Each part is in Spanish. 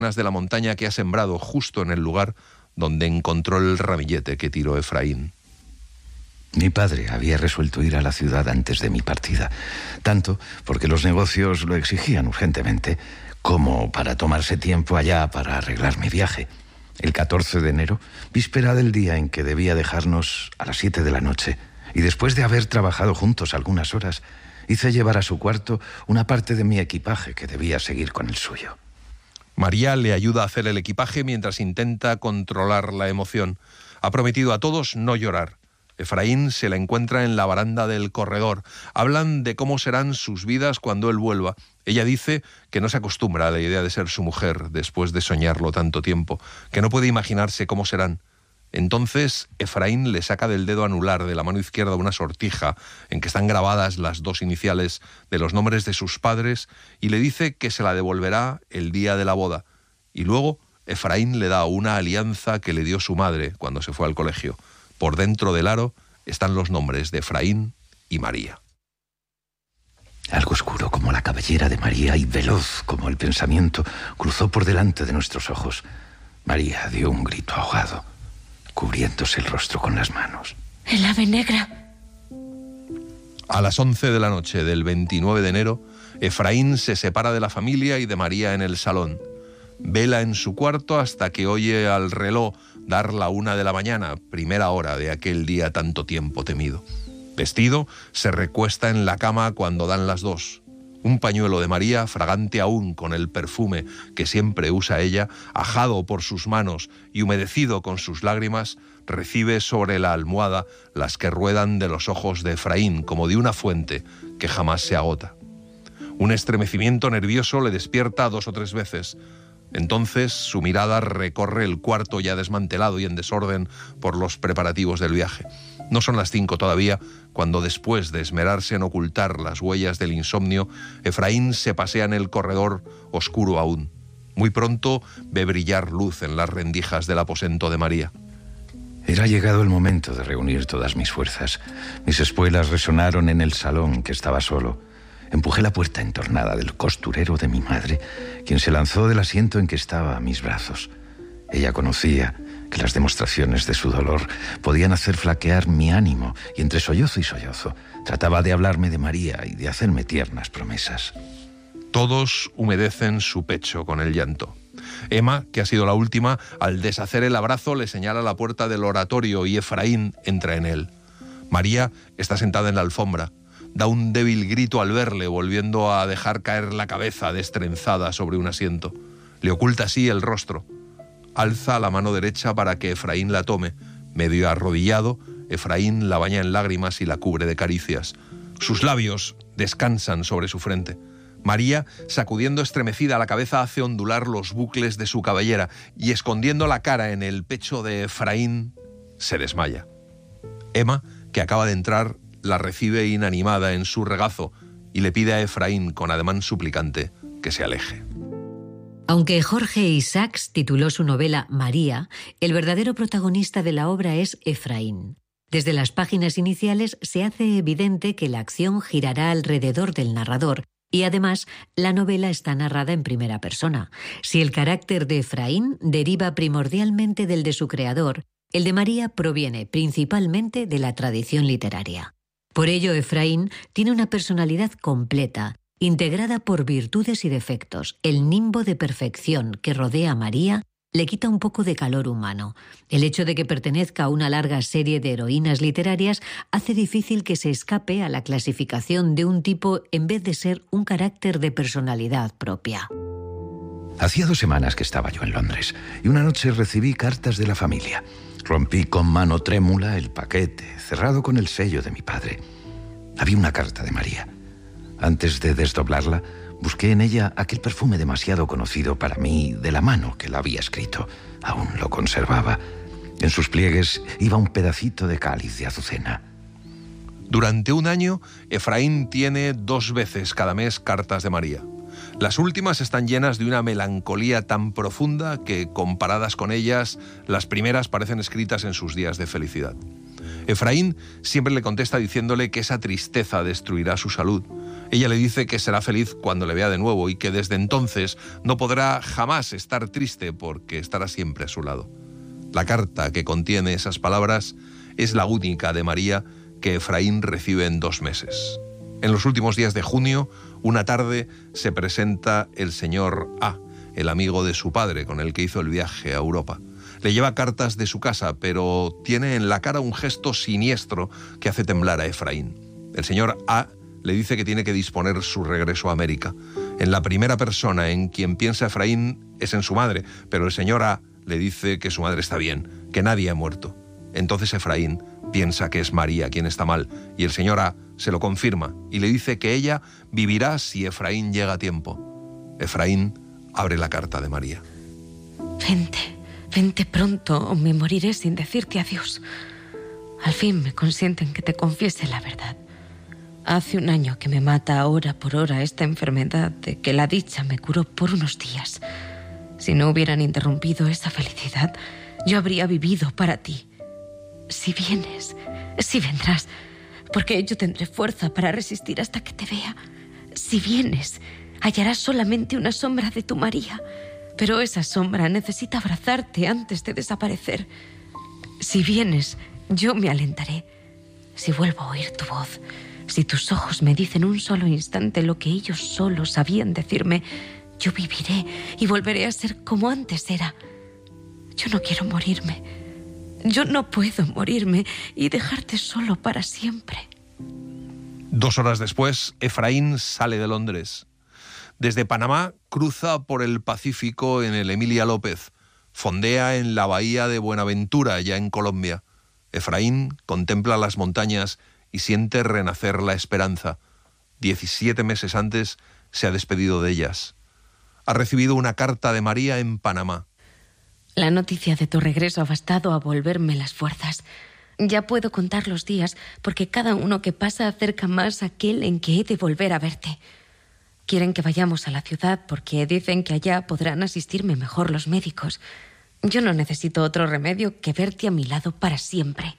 de la montaña que ha sembrado justo en el lugar donde encontró el ramillete que tiró Efraín. Mi padre había resuelto ir a la ciudad antes de mi partida, tanto porque los negocios lo exigían urgentemente, como para tomarse tiempo allá para arreglar mi viaje. El 14 de enero, víspera del día en que debía dejarnos a las 7 de la noche, y después de haber trabajado juntos algunas horas, hice llevar a su cuarto una parte de mi equipaje que debía seguir con el suyo. María le ayuda a hacer el equipaje mientras intenta controlar la emoción. Ha prometido a todos no llorar. Efraín se la encuentra en la baranda del corredor. Hablan de cómo serán sus vidas cuando él vuelva. Ella dice que no se acostumbra a la idea de ser su mujer después de soñarlo tanto tiempo, que no puede imaginarse cómo serán. Entonces Efraín le saca del dedo anular de la mano izquierda una sortija en que están grabadas las 2 iniciales de los nombres de sus padres y le dice que se la devolverá el día de la boda. Y luego Efraín le da una alianza que le dio su madre cuando se fue al colegio. Por dentro del aro están los nombres de Efraín y María. Algo oscuro como la cabellera de María y veloz como el pensamiento cruzó por delante de nuestros ojos. María dio un grito ahogado, cubriéndose el rostro con las manos. El ave negra. A las 11 de la noche del 29 de enero, Efraín se separa de la familia y de María en el salón. Vela en su cuarto hasta que oye al reloj dar la 1 de la mañana, primera hora de aquel día tanto tiempo temido. Vestido, se recuesta en la cama cuando dan las 2. Un pañuelo de María, fragante aún con el perfume que siempre usa ella, ajado por sus manos y humedecido con sus lágrimas, recibe sobre la almohada las que ruedan de los ojos de Efraín como de una fuente que jamás se agota. Un estremecimiento nervioso le despierta 2 o 3 veces. Entonces su mirada recorre el cuarto ya desmantelado y en desorden por los preparativos del viaje. No son las 5 todavía, cuando después de esmerarse en ocultar las huellas del insomnio, Efraín se pasea en el corredor oscuro aún. Muy pronto ve brillar luz en las rendijas del aposento de María. Era llegado el momento de reunir todas mis fuerzas. Mis espuelas resonaron en el salón, que estaba solo. Empujé la puerta entornada del costurero de mi madre, quien se lanzó del asiento en que estaba a mis brazos. Ella conocía que las demostraciones de su dolor podían hacer flaquear mi ánimo, y entre sollozo y sollozo trataba de hablarme de María y de hacerme tiernas promesas. Todos humedecen su pecho con el llanto. Emma, que ha sido la última, al deshacer el abrazo le señala la puerta del oratorio y Efraín entra en él. María está sentada en la alfombra. Da un débil grito al verle, volviendo a dejar caer la cabeza destrenzada sobre un asiento. Le oculta así el rostro. Alza la mano derecha para que Efraín la tome. Medio arrodillado, Efraín la baña en lágrimas y la cubre de caricias. Sus labios descansan sobre su frente. María, sacudiendo estremecida la cabeza, hace ondular los bucles de su cabellera y, escondiendo la cara en el pecho de Efraín, se desmaya. Emma, que acaba de entrar, la recibe inanimada en su regazo y le pide a Efraín con ademán suplicante que se aleje. Aunque Jorge Isaacs tituló su novela María, el verdadero protagonista de la obra es Efraín. Desde las páginas iniciales se hace evidente que la acción girará alrededor del narrador y además la novela está narrada en primera persona. Si el carácter de Efraín deriva primordialmente del de su creador, el de María proviene principalmente de la tradición literaria. Por ello, Efraín tiene una personalidad completa, integrada por virtudes y defectos. El nimbo de perfección que rodea a María le quita un poco de calor humano. El hecho de que pertenezca a una larga serie de heroínas literarias hace difícil que se escape a la clasificación de un tipo en vez de ser un carácter de personalidad propia. Hacía 2 semanas que estaba yo en Londres y una noche recibí cartas de la familia. Rompí con mano trémula el paquete, cerrado con el sello de mi padre. Había una carta de María. Antes de desdoblarla, busqué en ella aquel perfume demasiado conocido para mí de la mano que la había escrito. Aún lo conservaba. En sus pliegues iba un pedacito de cáliz de azucena. Durante un año, Efraín tiene 2 veces cada mes cartas de María. Las últimas están llenas de una melancolía tan profunda que, comparadas con ellas, las primeras parecen escritas en sus días de felicidad. Efraín siempre le contesta diciéndole que esa tristeza destruirá su salud. Ella le dice que será feliz cuando le vea de nuevo y que desde entonces no podrá jamás estar triste porque estará siempre a su lado. La carta que contiene esas palabras es la única de María que Efraín recibe en 2 meses. En los últimos días de junio, una tarde, se presenta el señor A, el amigo de su padre con el que hizo el viaje a Europa. Le lleva cartas de su casa, pero tiene en la cara un gesto siniestro que hace temblar a Efraín. El señor A le dice que tiene que disponer su regreso a América. En la primera persona en quien piensa Efraín es en su madre, pero el señor A le dice que su madre está bien, que nadie ha muerto. Entonces Efraín piensa que es María quien está mal, y el señor A se lo confirma y le dice que ella vivirá si Efraín llega a tiempo. Efraín abre la carta de María. Vente pronto o me moriré sin decirte adiós. Al fin me consienten que te confiese la verdad. Hace 1 año que me mata hora por hora esta enfermedad de que la dicha me curó por unos días. Si no hubieran interrumpido esa felicidad, yo habría vivido para ti. Si vienes, si vendrás, porque yo tendré fuerza para resistir hasta que te vea. Si vienes, hallarás solamente una sombra de tu María, pero esa sombra necesita abrazarte antes de desaparecer. Si vienes, yo me alentaré. Si vuelvo a oír tu voz, si tus ojos me dicen un solo instante lo que ellos solos sabían decirme, yo viviré y volveré a ser como antes era. Yo no quiero morirme. Yo no puedo morirme y dejarte solo para siempre. 2 horas después, Efraín sale de Londres. Desde Panamá cruza por el Pacífico en el Emilia López. Fondea en la bahía de Buenaventura, ya en Colombia. Efraín contempla las montañas y siente renacer la esperanza. 17 meses antes se ha despedido de ellas. Ha recibido una carta de María en Panamá. La noticia de tu regreso ha bastado a volverme las fuerzas. Ya puedo contar los días, porque cada uno que pasa acerca más a aquel en que he de volver a verte. Quieren que vayamos a la ciudad porque dicen que allá podrán asistirme mejor los médicos. Yo no necesito otro remedio que verte a mi lado para siempre.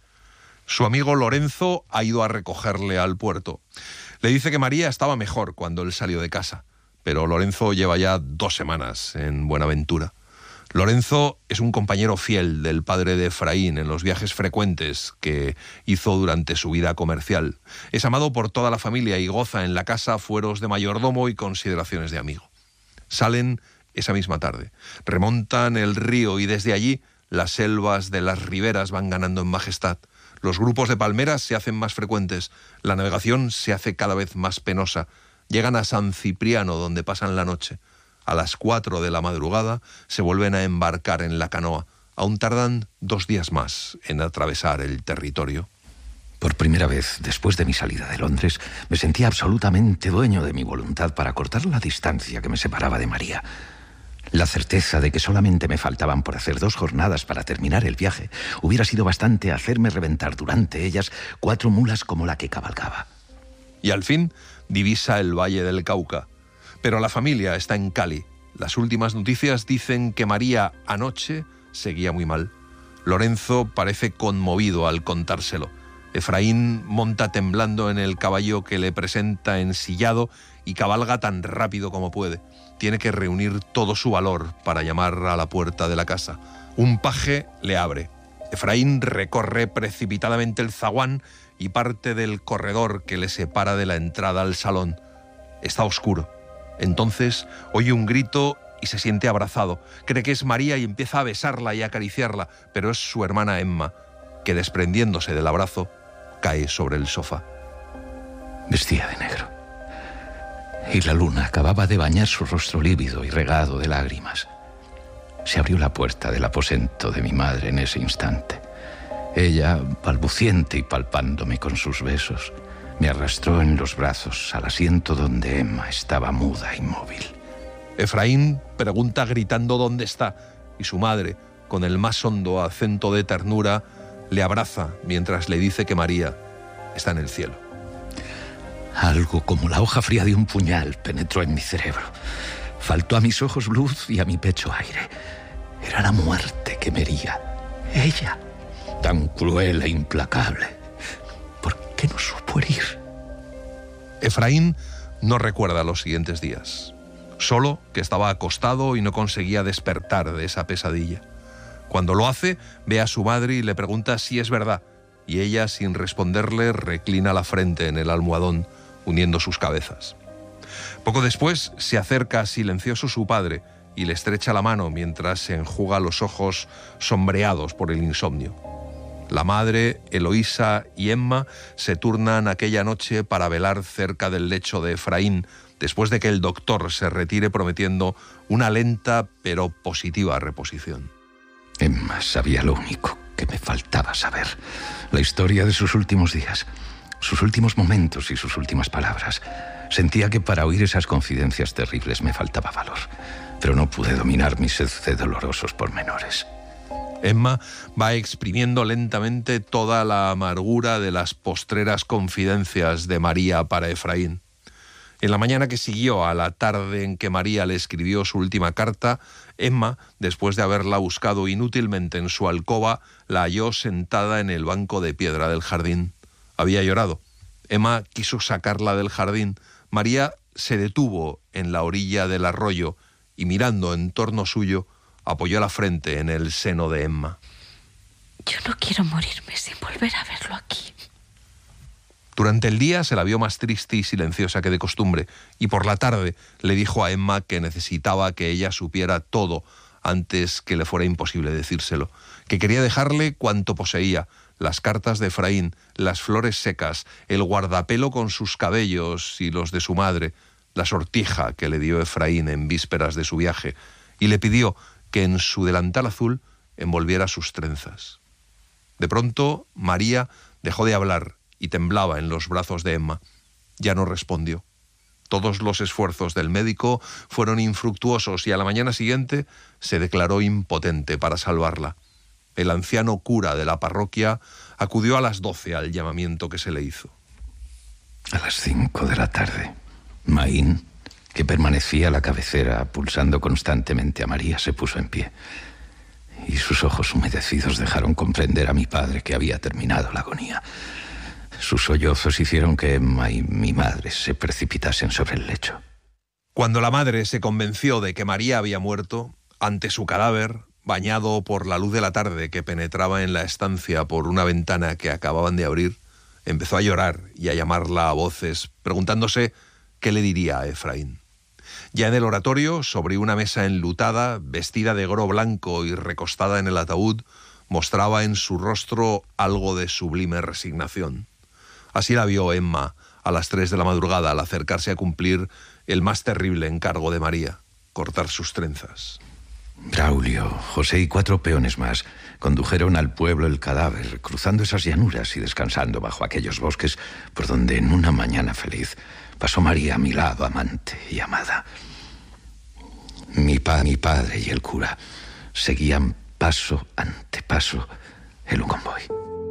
Su amigo Lorenzo ha ido a recogerle al puerto. Le dice que María estaba mejor cuando él salió de casa, pero Lorenzo lleva ya 2 semanas en Buenaventura. Lorenzo es un compañero fiel del padre de Efraín en los viajes frecuentes que hizo durante su vida comercial. Es amado por toda la familia y goza en la casa fueros de mayordomo y consideraciones de amigo. Salen esa misma tarde, remontan el río y desde allí las selvas de las riberas van ganando en majestad. Los grupos de palmeras se hacen más frecuentes, la navegación se hace cada vez más penosa. Llegan a San Cipriano, donde pasan la noche. A las 4 de la madrugada se vuelven a embarcar en la canoa. Aún tardan 2 días más en atravesar el territorio. Por primera vez, después de mi salida de Londres, me sentía absolutamente dueño de mi voluntad para cortar la distancia que me separaba de María. La certeza de que solamente me faltaban por hacer 2 jornadas para terminar el viaje hubiera sido bastante a hacerme reventar durante ellas 4 mulas como la que cabalgaba. Y al fin divisa el Valle del Cauca. Pero la familia está en Cali. Las últimas noticias dicen que María anoche seguía muy mal. Lorenzo parece conmovido al contárselo. Efraín monta temblando en el caballo que le presenta ensillado y cabalga tan rápido como puede. Tiene que reunir todo su valor para llamar a la puerta de la casa. Un paje le abre. Efraín recorre precipitadamente el zaguán y parte del corredor que le separa de la entrada al salón. Está oscuro. Entonces oye un grito y se siente abrazado. Cree que es María y empieza a besarla y a acariciarla, pero es su hermana Emma, que desprendiéndose del abrazo, cae sobre el sofá. Vestía de negro, y la luna acababa de bañar su rostro lívido y regado de lágrimas. Se abrió la puerta del aposento de mi madre en ese instante. Ella, balbuciente y palpándome con sus besos, me arrastró en los brazos al asiento donde Emma estaba muda e inmóvil. Efraín pregunta gritando dónde está, y su madre, con el más hondo acento de ternura, le abraza mientras le dice que María está en el cielo. Algo como la hoja fría de un puñal penetró en mi cerebro. Faltó a mis ojos luz y a mi pecho aire. Era la muerte que me hería. Ella, tan cruel e implacable, ¿por qué no supo herir? Efraín no recuerda los siguientes días, solo que estaba acostado y no conseguía despertar de esa pesadilla. Cuando lo hace, ve a su madre y le pregunta si es verdad, y ella, sin responderle, reclina la frente en el almohadón, uniendo sus cabezas. Poco después se acerca silencioso su padre y le estrecha la mano mientras se enjuga los ojos sombreados por el insomnio. La madre, Eloísa y Emma se turnan aquella noche para velar cerca del lecho de Efraín, después de que el doctor se retire prometiendo una lenta pero positiva reposición. Emma sabía lo único que me faltaba saber: la historia de sus últimos días, sus últimos momentos y sus últimas palabras. Sentía que para oír esas confidencias terribles me faltaba valor, pero no pude dominar mi sed de dolorosos pormenores. Emma va exprimiendo lentamente toda la amargura de las postreras confidencias de María para Efraín. En la mañana que siguió a la tarde en que María le escribió su última carta, Emma, después de haberla buscado inútilmente en su alcoba, la halló sentada en el banco de piedra del jardín. Había llorado. Emma quiso sacarla del jardín. María se detuvo en la orilla del arroyo y, mirando en torno suyo, apoyó la frente en el seno de Emma. Yo no quiero morirme sin volver a verlo aquí. Durante el día se la vio más triste y silenciosa que de costumbre, y por la tarde le dijo a Emma que necesitaba que ella supiera todo antes que le fuera imposible decírselo, que quería dejarle cuanto poseía: las cartas de Efraín, las flores secas, el guardapelo con sus cabellos y los de su madre, la sortija que le dio Efraín en vísperas de su viaje, y le pidió que en su delantal azul envolviera sus trenzas. De pronto, María dejó de hablar y temblaba en los brazos de Emma. Ya no respondió. Todos los esfuerzos del médico fueron infructuosos y a la mañana siguiente se declaró impotente para salvarla. El anciano cura de la parroquia acudió a las 12 al llamamiento que se le hizo. A las 5 de la tarde, Maín, que permanecía a la cabecera pulsando constantemente a María, se puso en pie, y sus ojos humedecidos dejaron comprender a mi padre que había terminado la agonía. Sus sollozos hicieron que Emma y mi madre se precipitasen sobre el lecho. Cuando la madre se convenció de que María había muerto, ante su cadáver, bañado por la luz de la tarde que penetraba en la estancia por una ventana que acababan de abrir, empezó a llorar y a llamarla a voces, preguntándose qué le diría a Efraín. Ya en el oratorio, sobre una mesa enlutada, vestida de gro blanco y recostada en el ataúd, mostraba en su rostro algo de sublime resignación. Así la vio Emma a las 3 de la madrugada al acercarse a cumplir el más terrible encargo de María: cortar sus trenzas. Braulio, José y 4 peones más condujeron al pueblo el cadáver, cruzando esas llanuras y descansando bajo aquellos bosques por donde en una mañana feliz pasó María a mi lado, amante y amada. Mi padre y el cura seguían paso ante paso el convoy.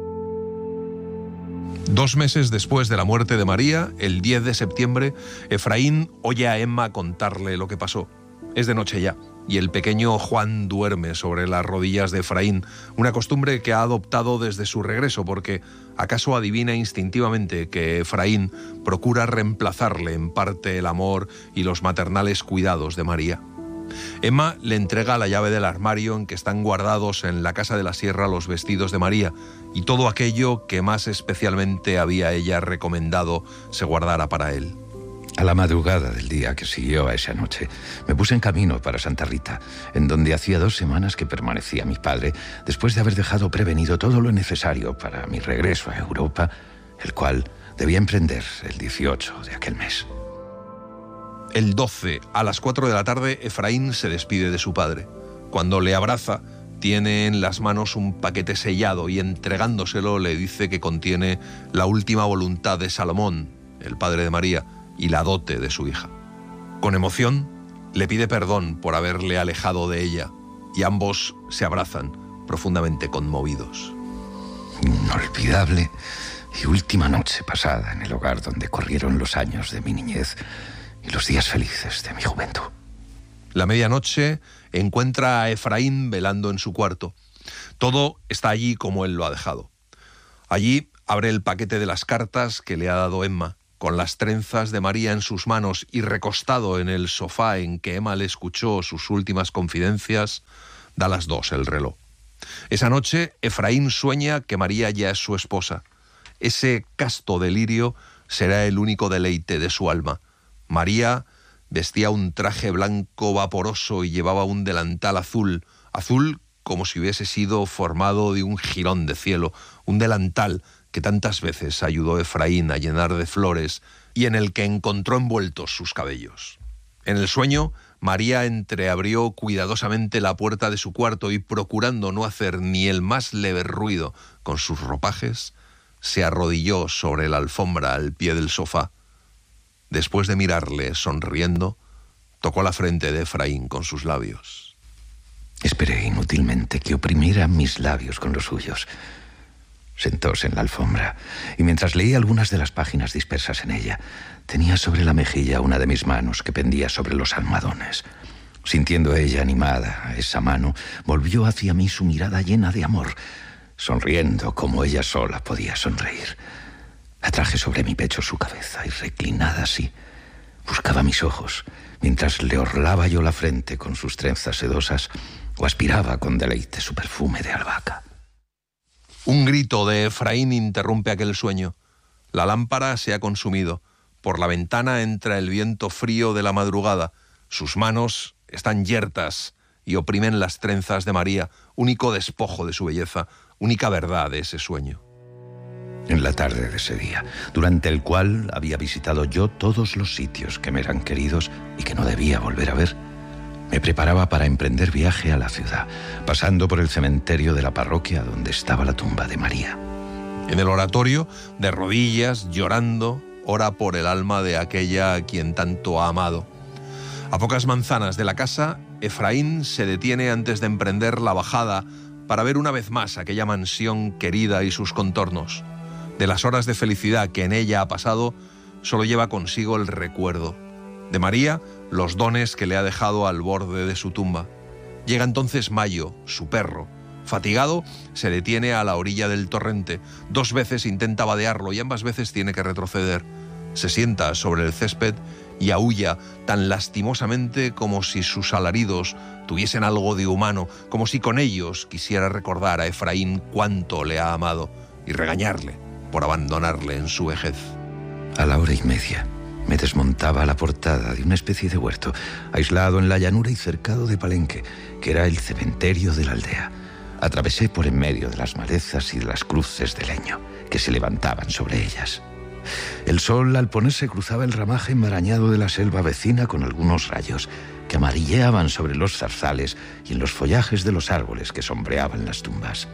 2 meses después de la muerte de María, el 10 de septiembre, Efraín oye a Emma contarle lo que pasó. Es de noche ya, y el pequeño Juan duerme sobre las rodillas de Efraín, una costumbre que ha adoptado desde su regreso, porque acaso adivina instintivamente que Efraín procura reemplazarle en parte el amor y los maternales cuidados de María. Emma le entrega la llave del armario en que están guardados en la casa de la sierra los vestidos de María y todo aquello que más especialmente había ella recomendado se guardara para él. A la madrugada del día que siguió a esa noche, me puse en camino para Santa Rita, en donde hacía 2 semanas que permanecía mi padre, después de haber dejado prevenido todo lo necesario para mi regreso a Europa, el cual debía emprender el 18 de aquel mes. El 12, a las 4 de la tarde, Efraín se despide de su padre. Cuando le abraza, tiene en las manos un paquete sellado y entregándoselo le dice que contiene la última voluntad de Salomón, el padre de María, y la dote de su hija. Con emoción, le pide perdón por haberle alejado de ella y ambos se abrazan, profundamente conmovidos. Inolvidable y última noche pasada en el hogar donde corrieron los años de mi niñez y los días felices de mi juventud. La medianoche encuentra a Efraín velando en su cuarto. Todo está allí como él lo ha dejado. Allí abre el paquete de las cartas que le ha dado Emma, con las trenzas de María en sus manos y recostado en el sofá en que Emma le escuchó sus últimas confidencias, da las 2 el reloj. Esa noche, Efraín sueña que María ya es su esposa. Ese casto delirio será el único deleite de su alma. María vestía un traje blanco vaporoso y llevaba un delantal azul, azul como si hubiese sido formado de un jirón de cielo, un delantal que tantas veces ayudó a Efraín a llenar de flores y en el que encontró envueltos sus cabellos. En el sueño, María entreabrió cuidadosamente la puerta de su cuarto y, procurando no hacer ni el más leve ruido con sus ropajes, se arrodilló sobre la alfombra al pie del sofá. Después de mirarle sonriendo, tocó la frente de Efraín con sus labios. Esperé inútilmente que oprimiera mis labios con los suyos. Sentóse en la alfombra y mientras leía algunas de las páginas dispersas en ella, tenía sobre la mejilla una de mis manos que pendía sobre los almohadones. Sintiendo ella animada esa mano, volvió hacia mí su mirada llena de amor, sonriendo como ella sola podía sonreír. Atraje sobre mi pecho su cabeza y reclinada así, buscaba mis ojos, mientras le orlaba yo la frente con sus trenzas sedosas o aspiraba con deleite su perfume de albahaca. Un grito de Efraín interrumpe aquel sueño. La lámpara se ha consumido. Por la ventana entra el viento frío de la madrugada. Sus manos están yertas y oprimen las trenzas de María, único despojo de su belleza, única verdad de ese sueño. En la tarde de ese día, durante el cual había visitado yo todos los sitios que me eran queridos y que no debía volver a ver, me preparaba para emprender viaje a la ciudad, pasando por el cementerio de la parroquia donde estaba la tumba de María. En el oratorio, de rodillas, llorando, ora por el alma de aquella a quien tanto ha amado. A pocas manzanas de la casa, Efraín se detiene antes de emprender la bajada para ver una vez más aquella mansión querida y sus contornos. De las horas de felicidad que en ella ha pasado, solo lleva consigo el recuerdo. De María, los dones que le ha dejado al borde de su tumba. Llega entonces Mayo, su perro. Fatigado, se detiene a la orilla del torrente. 2 veces intenta vadearlo y ambas veces tiene que retroceder. Se sienta sobre el césped y aúlla tan lastimosamente como si sus alaridos tuviesen algo de humano, como si con ellos quisiera recordar a Efraín cuánto le ha amado y regañarle por abandonarle en su vejez. A la 1:30 me desmontaba a la portada de una especie de huerto, aislado en la llanura y cercado de Palenque, que era el cementerio de la aldea. Atravesé por en medio de las malezas y de las cruces de leño que se levantaban sobre ellas. El sol, al ponerse, cruzaba el ramaje enmarañado de la selva vecina con algunos rayos que amarilleaban sobre los zarzales y en los follajes de los árboles que sombreaban las tumbas.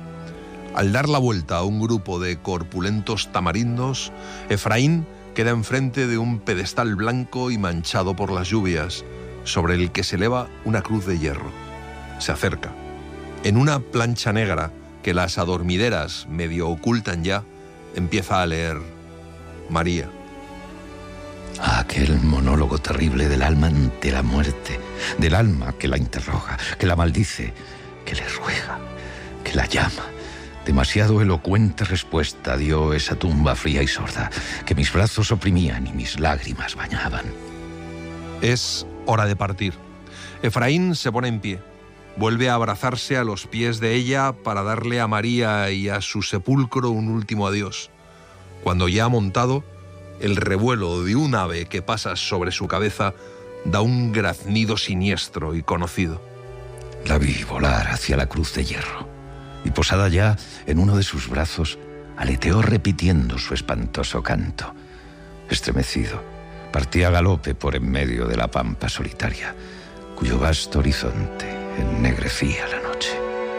Al dar la vuelta a un grupo de corpulentos tamarindos, Efraín queda enfrente de un pedestal blanco y manchado por las lluvias, sobre el que se eleva una cruz de hierro. Se acerca. En una plancha negra que las adormideras medio ocultan ya, empieza a leer: María. Aquel monólogo terrible del alma ante la muerte, del alma que la interroga, que la maldice, que le ruega, que la llama. Demasiado elocuente respuesta dio esa tumba fría y sorda, que mis brazos oprimían y mis lágrimas bañaban. Es hora de partir. Efraín se pone en pie. Vuelve a abrazarse a los pies de ella para darle a María y a su sepulcro un último adiós. Cuando ya ha montado, el revuelo de un ave que pasa sobre su cabeza da un graznido siniestro y conocido. La vi volar hacia la cruz de hierro y, posada ya en uno de sus brazos, aleteó repitiendo su espantoso canto. Estremecido, partí a galope por en medio de la pampa solitaria, cuyo vasto horizonte ennegrecía la noche.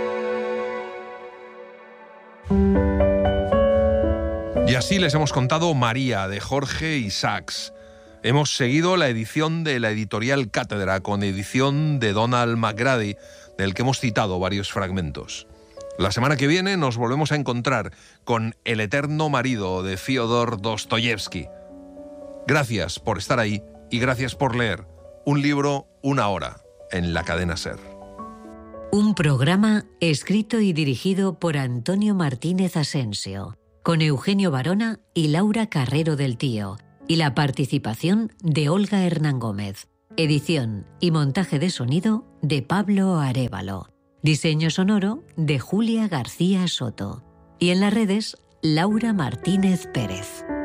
Y así les hemos contado María, de Jorge Isaacs. Hemos seguido la edición de la editorial Cátedra, con edición de Donald McGrady, del que hemos citado varios fragmentos. La semana que viene nos volvemos a encontrar con El eterno marido, de Fyodor Dostoyevsky. Gracias por estar ahí y gracias por leer. Un libro, una hora, en la cadena SER. Un programa escrito y dirigido por Antonio Martínez Asensio, con Eugenio Barona y Laura Carrero del Tío, y la participación de Olga Hernán Gómez. Edición y montaje de sonido de Pablo Arévalo. Diseño sonoro de Julia García Soto. Y en las redes, Laura Martínez Pérez.